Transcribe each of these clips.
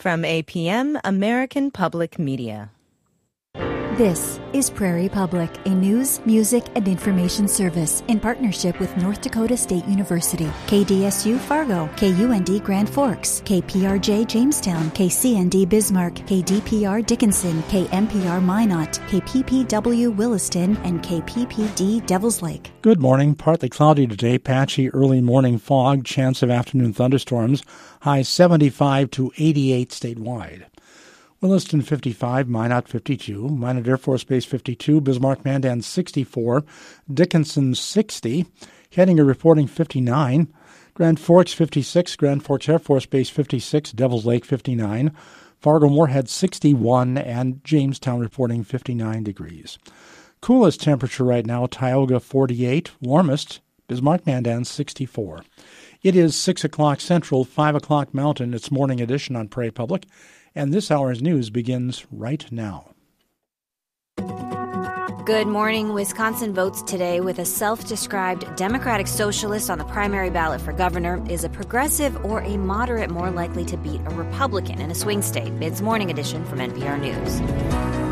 from APM, American Public Media. This is Prairie Public, a news, music, and information service in partnership with North Dakota State University, KDSU Fargo, KUND Grand Forks, KPRJ Jamestown, KCND Bismarck, KDPR Dickinson, KMPR Minot, KPPW Williston, and KPPD Devils Lake. Good morning. Partly cloudy today, patchy early morning fog, chance of afternoon thunderstorms, high 75 to 88 statewide. Williston 55, Minot 52, Minot Air Force Base 52, Bismarck Mandan 64, Dickinson 60, Hettinger reporting 59, Grand Forks 56, Grand Forks Air Force Base 56, Devils Lake 59, Fargo Moorhead 61, and Jamestown reporting 59 degrees. Coolest temperature right now, Tioga 48, warmest, Bismarck Mandan 64. It is 6 o'clock Central, 5 o'clock Mountain. It's Morning Edition on Prairie Public. And this hour's news begins right now. Good morning. Wisconsin votes today with a self-described Democratic Socialist on the primary ballot for governor. Is a progressive or a moderate more likely to beat a Republican in a swing state? It's Morning Edition from NPR News.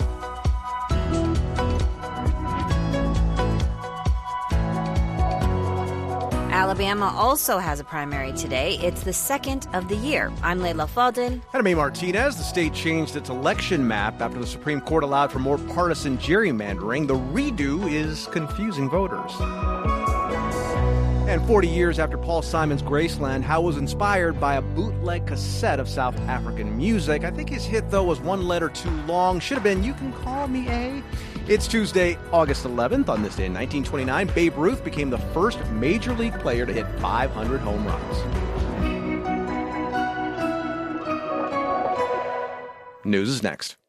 Alabama also has a primary today. It's the second of the year. I'm Leila Fadel. And I'm A. Martinez. The state changed its election map after the Supreme Court allowed for more partisan gerrymandering. The redo is confusing voters. And 40 years after Paul Simon's Graceland, Howe was inspired by a bootleg cassette of South African music. I think his hit, though, was one letter too long. Should have been, "You Can Call Me A." It's Tuesday, August 11th. On this day in 1929, Babe Ruth became the first major league player to hit 500 home runs. News is next.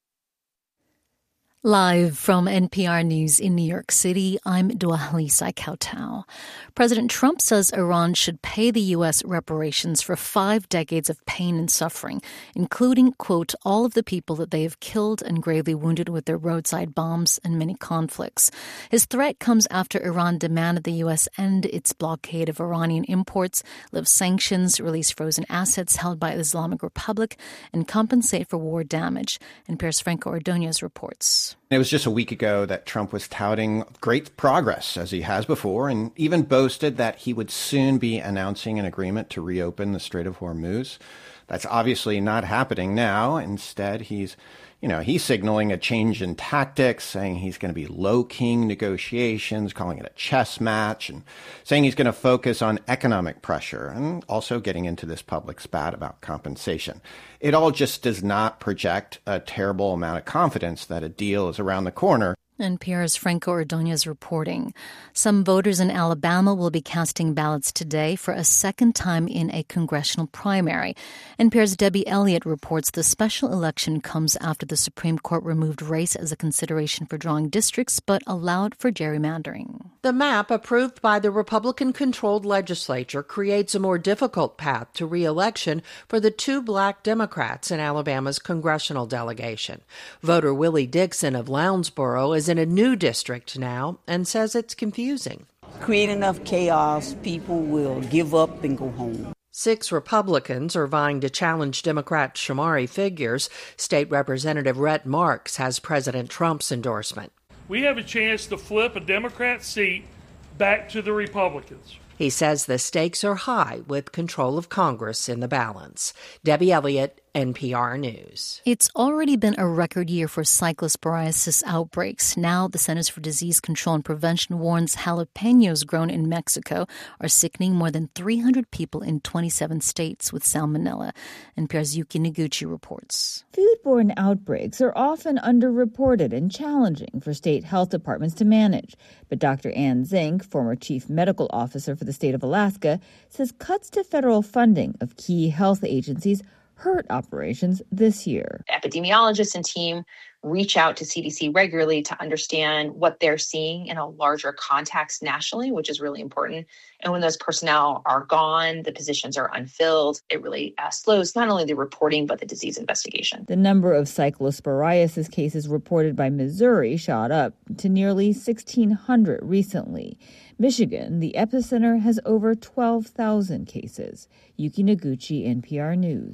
Live from NPR News in New York City, I'm Dwalisa Kautau. President Trump says Iran should pay the U.S. reparations for 5 decades of pain and suffering, including, quote, all of the people that they have killed and gravely wounded with their roadside bombs and many conflicts. His threat comes after Iran demanded the U.S. end its blockade of Iranian imports, lift sanctions, release frozen assets held by the Islamic Republic, and compensate for war damage. NPR's Franco Ordonez reports. It was just a week ago that Trump was touting great progress, as he has before, and even boasted that he would soon be announcing an agreement to reopen the Strait of Hormuz. That's obviously not happening now. Instead, he's signaling a change in tactics, saying he's going to be low-key negotiations, calling it a chess match, and saying he's going to focus on economic pressure, and also getting into this public spat about compensation. It all just does not project a terrible amount of confidence that a deal is around the corner. NPR's Franco Ordonez reporting. Some voters in Alabama will be casting ballots today for a second time in a congressional primary. NPR's Debbie Elliott reports the special election comes after the Supreme Court removed race as a consideration for drawing districts, but allowed for gerrymandering. The map approved by the Republican-controlled legislature creates a more difficult path to re-election for the 2 black Democrats in Alabama's congressional delegation. Voter Willie Dixon of Lounsboro is in a new district now and says it's confusing. Create enough chaos, people will give up and go home. 6 Republicans are vying to challenge Democrat Shamari figures. State Representative Rhett Marks has President Trump's endorsement. We have a chance to flip a Democrat seat back to the Republicans. He says the stakes are high with control of Congress in the balance. Debbie Elliott, NPR News. It's already been a record year for cyclosporiasis outbreaks. Now, the Centers for Disease Control and Prevention warns jalapenos grown in Mexico are sickening more than 300 people in 27 states with salmonella. NPR's Yuki Noguchi reports. Foodborne outbreaks are often underreported and challenging for state health departments to manage. But Dr. Ann Zink, former chief medical officer for the state of Alaska, says cuts to federal funding of key health agencies hurt operations this year. Epidemiologists and team reach out to CDC regularly to understand what they're seeing in a larger context nationally, which is really important. And when those personnel are gone, the positions are unfilled, it really slows not only the reporting, but the disease investigation. The number of cyclosporiasis cases reported by Missouri shot up to nearly 1,600 recently. Michigan, the epicenter, has over 12,000 cases. Yuki Noguchi, NPR News.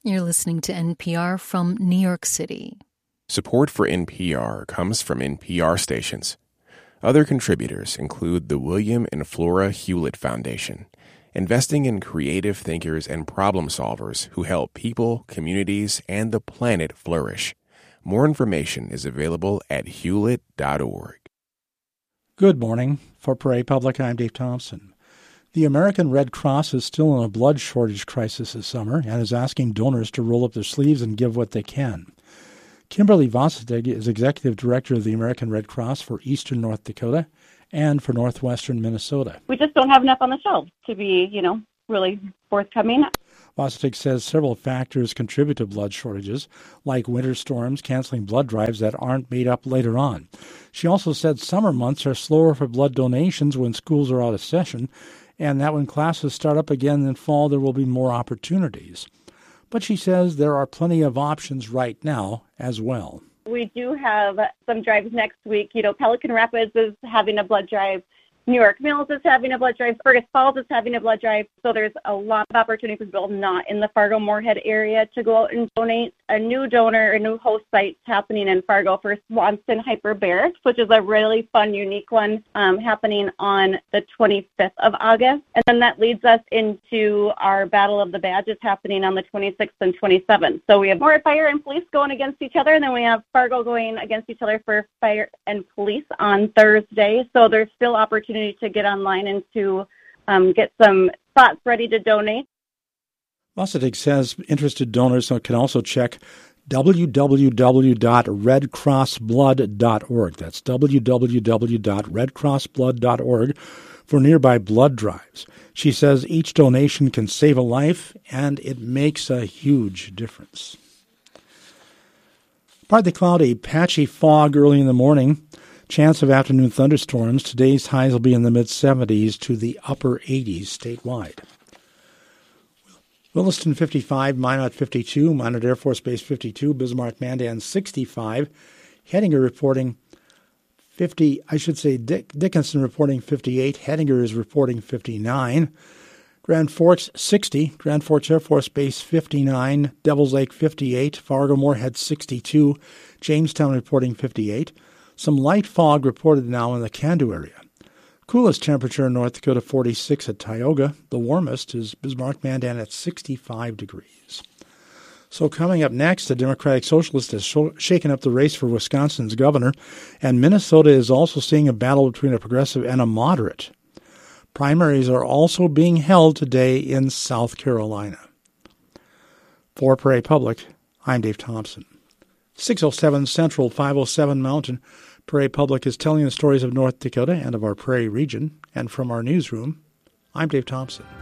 You're listening to NPR from New York City. Support for NPR comes from NPR stations. Other contributors include the William and Flora Hewlett Foundation, investing in creative thinkers and problem solvers who help people, communities, and the planet flourish. More information is available at hewlett.org. Good morning. For Prairie Public, I'm Dave Thompson. The American Red Cross is still in a blood shortage crisis this summer and is asking donors to roll up their sleeves and give what they can. Kimberly Vossitig is Executive Director of the American Red Cross for Eastern North Dakota and for Northwestern Minnesota. We just don't have enough on the shelves to be, really forthcoming. Vossitig says several factors contribute to blood shortages, like winter storms canceling blood drives that aren't made up later on. She also said summer months are slower for blood donations when schools are out of session, and that when classes start up again in fall, there will be more opportunities. But she says there are plenty of options right now as well. We do have some drives next week. Pelican Rapids is having a blood drive. New York Mills is having a blood drive. Fergus Falls is having a blood drive. So there's a lot of opportunity for people not in the Fargo-Moorhead area to go out and donate. A new donor, a new host site happening in Fargo for Swanson Hyperbarics, which is a really fun, unique one happening on the 25th of August. And then that leads us into our Battle of the Badges happening on the 26th and 27th. So we have more fire and police going against each other, and then we have Fargo going against each other for fire and police on Thursday. So there's still opportunity to get online and to get some spots ready to donate. Vossitig says interested donors can also check www.redcrossblood.org. That's www.redcrossblood.org for nearby blood drives. She says each donation can save a life, and it makes a huge difference. Partly cloudy, patchy fog early in the morning. Chance of afternoon thunderstorms. Today's highs will be in the mid-70s to the upper 80s statewide. Williston 55, Minot 52, Minot Air Force Base 52, Bismarck Mandan 65, Hettinger reporting 50, Dickinson reporting 58, Hettinger is reporting 59, Grand Forks 60, Grand Forks Air Force Base 59, Devils Lake 58, Fargo-Moorhead 62, Jamestown reporting 58. Some light fog reported now in the Candu area. Coolest temperature in North Dakota, 46 at Tioga. The warmest is Bismarck Mandan at 65 degrees. So coming up next, the Democratic Socialist has shaken up the race for Wisconsin's governor, and Minnesota is also seeing a battle between a progressive and a moderate. Primaries are also being held today in South Carolina. For Prairie Public, I'm Dave Thompson. 607 Central, 507 Mountain. Prairie Public is telling the stories of North Dakota and of our Prairie region. And from our newsroom, I'm Dave Thompson.